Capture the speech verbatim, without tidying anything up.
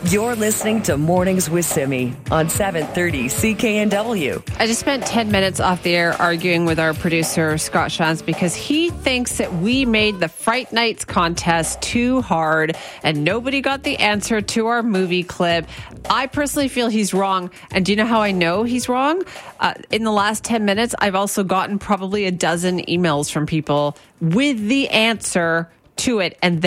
You're listening to Mornings with Simi on seven thirty C K N W. I just spent ten minutes off the air arguing with our producer, Scott Shantz, because he thinks that we made the Fright Nights contest too hard and nobody got the answer to our movie clip. I personally feel he's wrong. And do you know how I know he's wrong? Uh, in the last ten minutes, I've also gotten probably a dozen emails from people with the answer to it, and they